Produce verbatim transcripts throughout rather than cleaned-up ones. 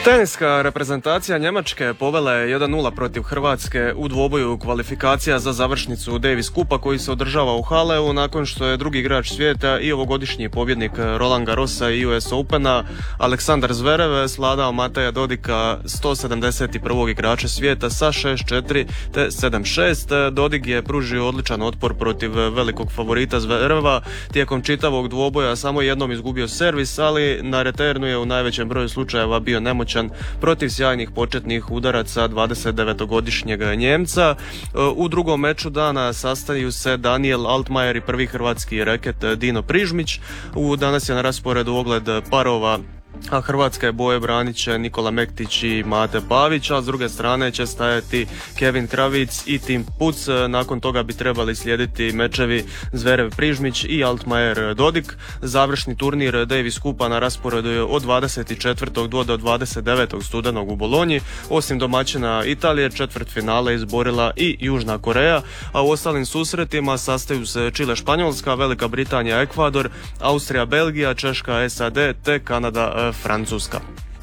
Teniska reprezentacija Njemačke povela je jedan nula protiv Hrvatske u dvoboju kvalifikacija za završnicu Davis Kupa koji se održava u Haleu nakon što je drugi igrač svijeta i ovogodišnji pobjednik Roland Garrosa i U S Opena Aleksandar Zverev svladao Mateja Dodika, sto sedamdeset prvog igrača svijeta, sa šest četiri te sedam šest. Dodig je pružio odličan otpor protiv velikog favorita Zvereva, tijekom čitavog dvoboja samo jednom izgubio servis, ali na returnu je u najvećem broju slučajeva bio nemoćan protiv sjajnih početnih udaraca dvadesetdevetogodišnjeg Njemca. U drugom meču dana sastaju se Daniel Altmaier i prvi hrvatski reket Dino Prižmić. U danas je na rasporedu ogled parova, a hrvatske boje branit će Nikola Mektić i Mate Pavić, a s druge strane će stajati Kevin Kravic i Tim Puc. Nakon toga bi trebali slijediti mečevi Zverev Prižmić i Altmaier Dodik. Završni turnir Davis Kupa na rasporedu je od dvadeset četvrtog do dvadeset devetog studenog u Bolonji. Osim domaćina Italije, četvrtfinale izborila i Južna Koreja, a u ostalim susretima sastaju se Čile Španjolska, Velika Britanija Ekvador, Austrija Belgija, Češka S A D te Kanada Francuska.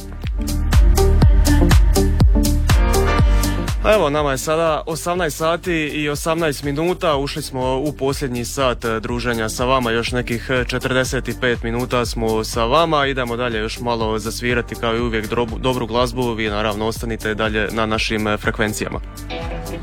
Evo, nama je sada osamnaest sati i osamnaest minuta, ušli smo u posljednji sat druženja sa vama, još nekih četrdeset pet minuta smo sa vama, idemo dalje još malo zasvirati kao i uvijek dobru glazbu, vi naravno ostanite dalje na našim frekvencijama.